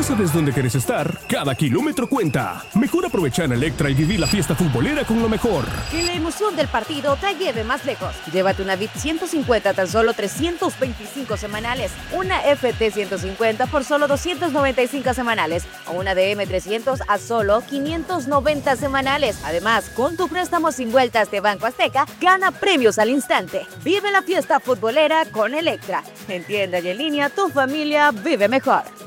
Ya sabes dónde quieres estar, cada kilómetro cuenta. Mejor aprovecha en Electra y vivir la fiesta futbolera con lo mejor. Que la emoción del partido te lleve más lejos. Llévate una VIP 150 a tan solo 325 semanales, una FT 150 por solo 295 semanales o una DM 300 a solo 590 semanales. Además, con tu préstamo sin vueltas de Banco Azteca, gana premios al instante. Vive la fiesta futbolera con Electra. En tienda y en línea, tu familia vive mejor.